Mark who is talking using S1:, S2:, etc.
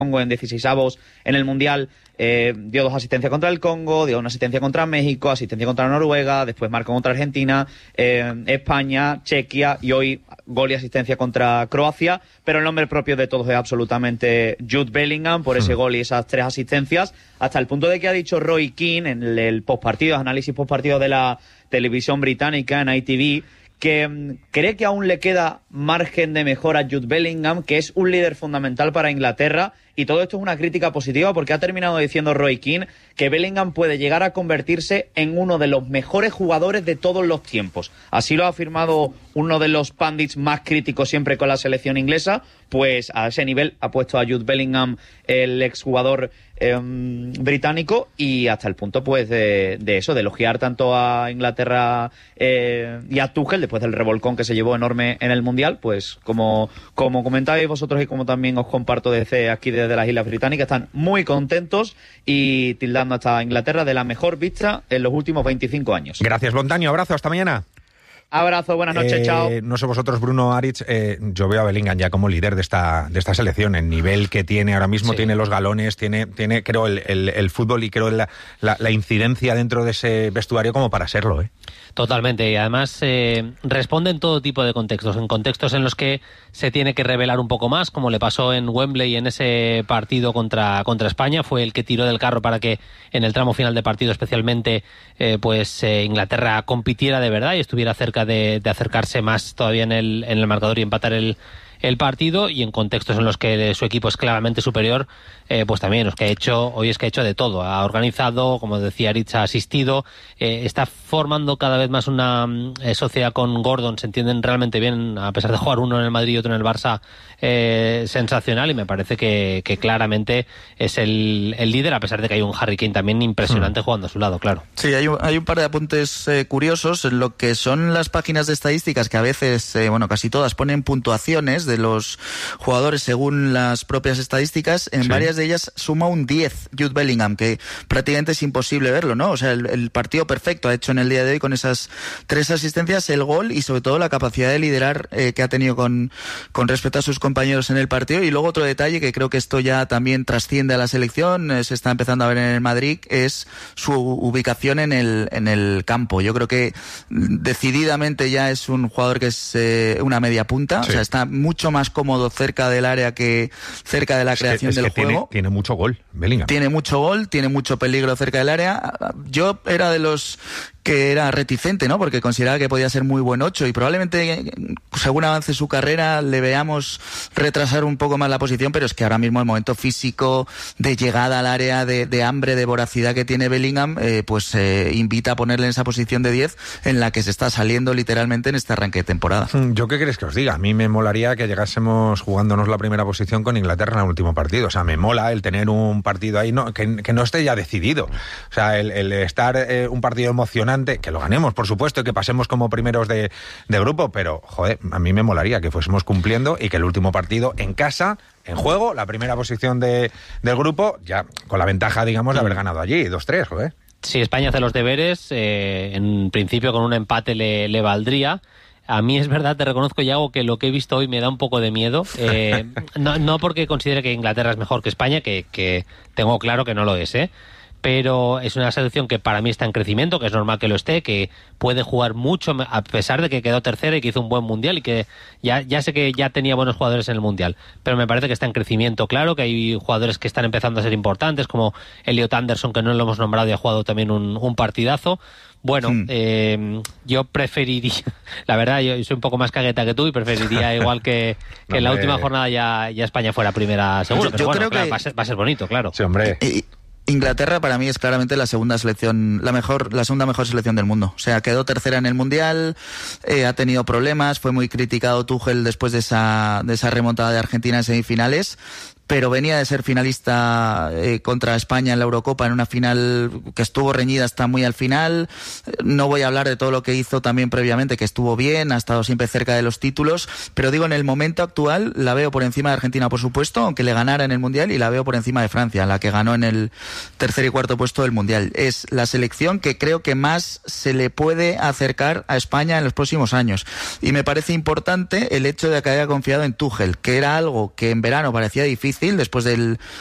S1: Congo en 16avos en el Mundial, dio 2 asistencias contra el Congo, dio 1 asistencia contra México, asistencia contra Noruega, después marcó contra Argentina, España, Chequia y hoy gol y asistencia contra Croacia, pero el nombre propio de todos es absolutamente Jude Bellingham por ese gol y esas 3 asistencias, hasta el punto de que ha dicho Roy Keane en el postpartido, análisis postpartido de la televisión británica en ITV, que cree que aún le queda margen de mejora a Jude Bellingham, que es un líder fundamental para Inglaterra, y todo esto es una crítica positiva porque ha terminado diciendo Roy Keane que Bellingham puede llegar a convertirse en uno de los mejores jugadores de todos los tiempos. Así lo ha afirmado uno de los pundits más críticos siempre con la selección inglesa, pues a ese nivel ha puesto a Jude Bellingham el exjugador británico, y hasta el punto pues de eso, de elogiar tanto a Inglaterra y a Tuchel después del revolcón que se llevó enorme en el Mundial, pues como comentabais vosotros y como también os comparto desde aquí desde las Islas Británicas, están muy contentos y tildando hasta Inglaterra de la mejor vista en los últimos 25 años.
S2: Gracias, Lontanio, abrazo, hasta mañana.
S1: Abrazo, buenas noches, chao.
S2: No sé vosotros, Bruno, Aritz, yo veo a Bellingham ya como líder de esta selección. El nivel que tiene ahora mismo, sí. Tiene los galones, tiene creo, el fútbol y creo la incidencia dentro de ese vestuario como para serlo, ¿eh?
S3: Totalmente, y además responde en todo tipo de contextos, en contextos en los que se tiene que revelar un poco más, como le pasó en Wembley en ese partido contra España, fue el que tiró del carro para que en el tramo final de partido especialmente Inglaterra compitiera de verdad y estuviera cerca de acercarse más todavía en el marcador y empatar el partido, y en contextos en los que su equipo es claramente superior, pues también hoy es que ha hecho de todo, ha organizado, como decía Aritz, ha asistido, está formando cada vez más una sociedad con Gordon, se entienden realmente bien, a pesar de jugar uno en el Madrid y otro en el Barça, sensacional, y me parece que claramente es el líder, a pesar de que hay un Harry Kane también impresionante jugando a su lado, claro.
S4: Sí, hay un par de apuntes curiosos en lo que son las páginas de estadísticas, que a veces, casi todas ponen puntuaciones de los jugadores según las propias estadísticas. En varias de ellas suma un 10 Jude Bellingham, que prácticamente es imposible verlo, ¿no? O sea, el partido perfecto ha hecho en el día de hoy con esas 3 asistencias, el gol y sobre todo la capacidad de liderar que ha tenido con respecto a sus compañeros en el partido. Y luego otro detalle que creo que esto ya también trasciende a la selección, se está empezando a ver en el Madrid, es su ubicación en el campo. Yo creo que decididamente ya es un jugador que es una media punta, o sea, está mucho más cómodo cerca del área que cerca de la creación del juego.
S2: Tiene mucho gol, Bellingham.
S4: Tiene mucho gol, tiene mucho peligro cerca del área. Yo era de los que era reticente, ¿no? Porque consideraba que podía ser muy buen 8 y probablemente según avance su carrera le veamos retrasar un poco más la posición, pero es que ahora mismo el momento físico de llegada al área, de hambre, de voracidad que tiene Bellingham, invita a ponerle en esa posición de 10 en la que se está saliendo literalmente en este arranque de temporada.
S2: ¿Yo qué queréis que os diga? A mí me molaría que llegásemos jugándonos la primera posición con Inglaterra en el último partido. O sea, me mola el tener un partido ahí, que no esté ya decidido. O sea, el estar un partido emocionante, que lo ganemos, por supuesto, y que pasemos como primeros de grupo, pero, joder, a mí me molaría que fuésemos cumpliendo y que el último partido en casa, en juego, la primera posición del grupo, ya con la ventaja, digamos, de haber ganado allí, 2-3, joder.
S3: Si España hace los deberes, en principio con un empate le valdría. A mí es verdad, te reconozco, Yago, que lo que he visto hoy me da un poco de miedo. No porque considere que Inglaterra es mejor que España, que tengo claro que no lo es, pero es una selección que para mí está en crecimiento, que es normal que lo esté, que puede jugar mucho, a pesar de que quedó tercera y que hizo un buen Mundial y que ya sé que ya tenía buenos jugadores en el Mundial, pero me parece que está en crecimiento, claro, que hay jugadores que están empezando a ser importantes, como Elliot Anderson, que no lo hemos nombrado y ha jugado también un partidazo. Bueno, yo preferiría, la verdad, yo soy un poco más cagueta que tú y preferiría igual que en la última jornada ya España fuera primera seguro, pero bueno, creo que va a ser bonito, claro.
S2: Sí, hombre.
S4: Inglaterra para mí es claramente la segunda selección, la segunda mejor selección del mundo. O sea, quedó tercera en el Mundial, ha tenido problemas, fue muy criticado Tuchel después de esa remontada de Argentina en semifinales, pero venía de ser finalista contra España en la Eurocopa, en una final que estuvo reñida hasta muy al final. No voy a hablar de todo lo que hizo también previamente, que estuvo bien, ha estado siempre cerca de los títulos, pero digo, en el momento actual la veo por encima de Argentina, por supuesto, aunque le ganara en el Mundial, y la veo por encima de Francia, la que ganó en el tercer y cuarto puesto del Mundial. Es la selección que creo que más se le puede acercar a España en los próximos años. Y me parece importante el hecho de que haya confiado en Tuchel, que era algo que en verano parecía difícil, fácil después del